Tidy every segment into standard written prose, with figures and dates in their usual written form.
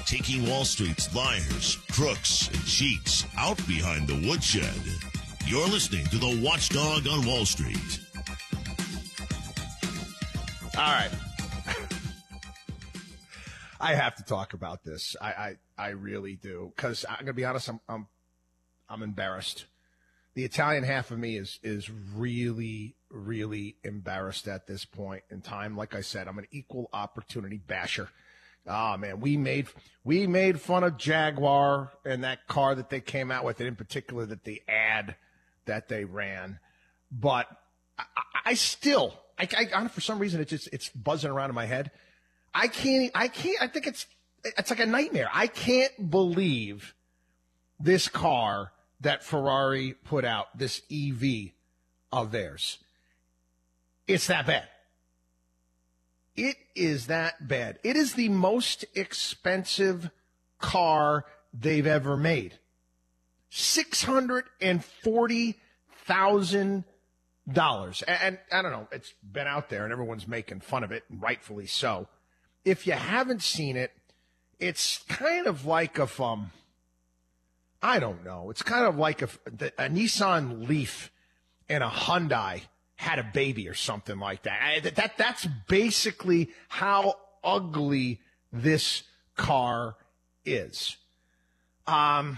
taking Wall Street's liars, crooks, and cheats out behind the woodshed. You're listening to the Watchdog on Wall Street. All right. I have to talk about this. I really do, because I'm going to be honest. I'm embarrassed. The Italian half of me is really, really embarrassed at this point in time. Like I said, I'm an equal opportunity basher. Oh man, we made fun of Jaguar and that car that they came out with, and in particular that the ad that they ran. But I still, for some reason it's buzzing around in my head. I think it's like a nightmare. I can't believe this car that Ferrari put out, this EV of theirs. It's that bad. It is that bad. It is the most expensive car they've ever made. $640,000. And I don't know, it's been out there and everyone's making fun of it, and rightfully so. If you haven't seen it, it's kind of like if, I don't know, it's kind of like if a Nissan Leaf and a Hyundai had a baby or something like that. That's basically how ugly this car is. I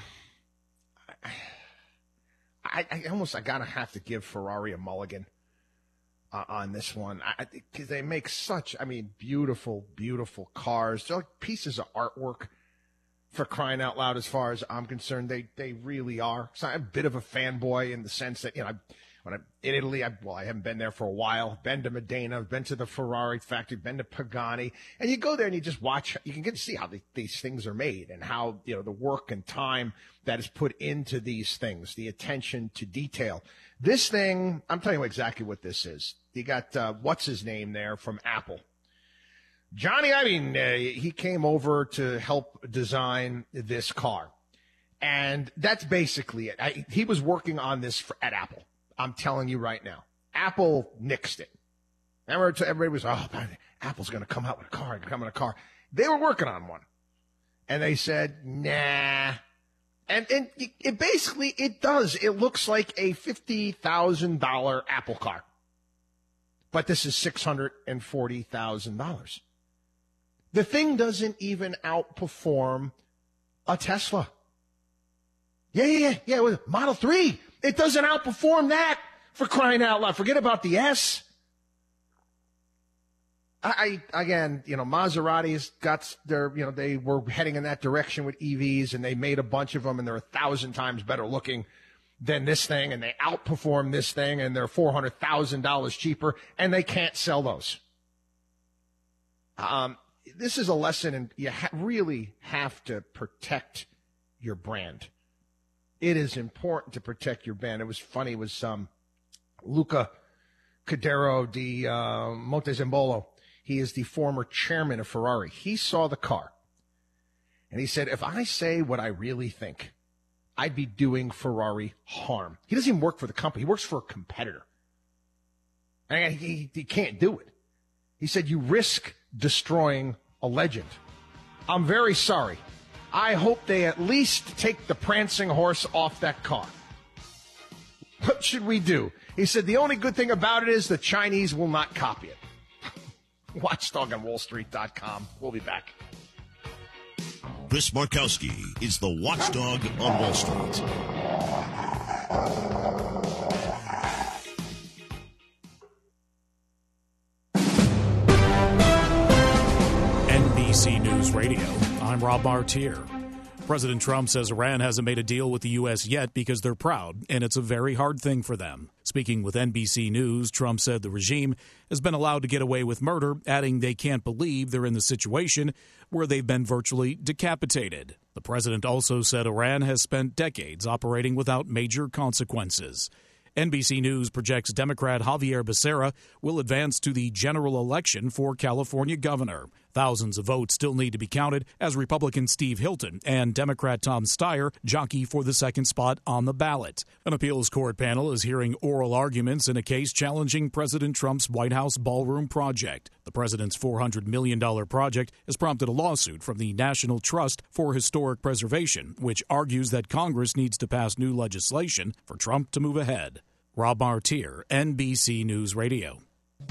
gotta have to give Ferrari a mulligan on this one, because they make such, beautiful, beautiful cars. They're like pieces of artwork, for crying out loud. As far as I'm concerned, they really are. So I'm a bit of a fanboy in the sense that, when I'm in Italy, I haven't been there for a while. I've been to Modena, I've been to the Ferrari factory, been to Pagani, and you go there and you just watch. You can get to see how these things are made and how, the work and time that is put into these things, the attention to detail. This thing, I'm telling you exactly what this is. You got, what's his name there from Apple? Johnny Ive, he came over to help design this car. And that's basically it. He was working on this at Apple. I'm telling you right now. Apple nixed it. Everybody was, Apple's going to come out with a car. They were working on one. And they said, nah. And it basically, it does. It looks like a $50,000 Apple car. But this is $640,000. The thing doesn't even outperform a Tesla. Yeah. Model 3. It doesn't outperform that, for crying out loud. Forget about the S. Maserati's got their, they were heading in that direction with EVs, and they made a bunch of them, and they're 1,000 times better looking than this thing, and they outperform this thing, and they're $400,000 cheaper, and they can't sell those. This is a lesson, and you really have to protect your brand. It is important to protect your brand. It was funny. It was Luca Cadero di Montezembolo. He is the former chairman of Ferrari. He saw the car, and he said, if I say what I really think, I'd be doing Ferrari harm. He doesn't even work for the company. He works for a competitor. And he can't do it. He said, you risk destroying a legend. I'm very sorry. I hope they at least take the prancing horse off that car. What should we do? He said, the only good thing about it is the Chinese will not copy it. WatchdogOnWallStreet.com. We'll be back. Chris Markowski is the Watchdog on Wall Street. NBC News Radio. I'm Rob Martier. President Trump says Iran hasn't made a deal with the U.S. yet because they're proud, and it's a very hard thing for them. Speaking with NBC News, Trump said the regime has been allowed to get away with murder, adding they can't believe they're in the situation where they've been virtually decapitated. The president also said Iran has spent decades operating without major consequences. NBC News projects Democrat Javier Becerra will advance to the general election for California governor. Thousands of votes still need to be counted as Republican Steve Hilton and Democrat Tom Steyer jockey for the second spot on the ballot. An appeals court panel is hearing oral arguments in a case challenging President Trump's White House ballroom project. The president's $400 million project has prompted a lawsuit from the National Trust for Historic Preservation, which argues that Congress needs to pass new legislation for Trump to move ahead. Rob Martier, NBC News Radio.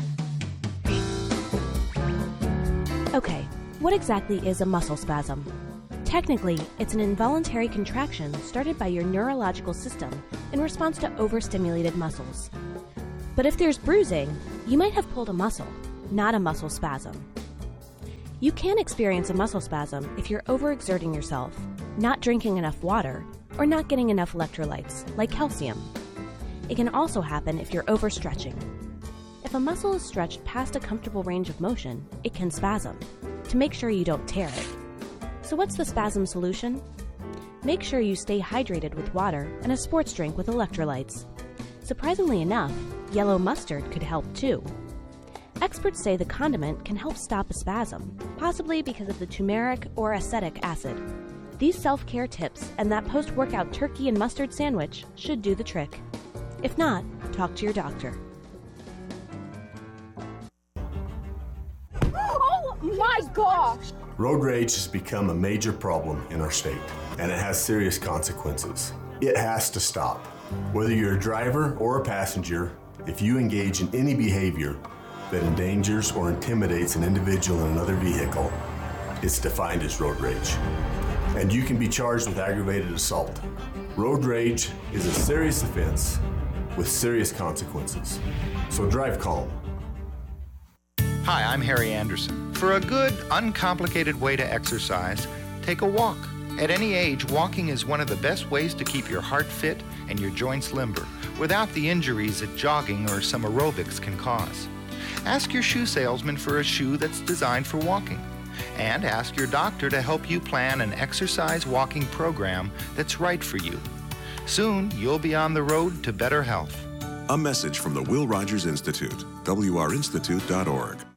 Okay, what exactly is a muscle spasm? Technically, it's an involuntary contraction started by your neurological system in response to overstimulated muscles. But if there's bruising, you might have pulled a muscle, not a muscle spasm. You can experience a muscle spasm if you're overexerting yourself, not drinking enough water, or not getting enough electrolytes, like calcium. It can also happen if you're overstretching. If a muscle is stretched past a comfortable range of motion, it can spasm, to make sure you don't tear it. So what's the spasm solution? Make sure you stay hydrated with water and a sports drink with electrolytes. Surprisingly enough, yellow mustard could help too. Experts say the condiment can help stop a spasm, possibly because of the turmeric or acetic acid. These self-care tips and that post-workout turkey and mustard sandwich should do the trick. If not, talk to your doctor. Oh my gosh! Road rage has become a major problem in our state, and it has serious consequences. It has to stop. Whether you're a driver or a passenger, if you engage in any behavior that endangers or intimidates an individual in another vehicle, it's defined as road rage. And you can be charged with aggravated assault. Road rage is a serious offense with serious consequences. So drive calm. Hi, I'm Harry Anderson. For a good, uncomplicated way to exercise, take a walk. At any age, walking is one of the best ways to keep your heart fit and your joints limber, without the injuries that jogging or some aerobics can cause. Ask your shoe salesman for a shoe that's designed for walking. And ask your doctor to help you plan an exercise walking program that's right for you. Soon, you'll be on the road to better health. A message from the Will Rogers Institute, WRInstitute.org.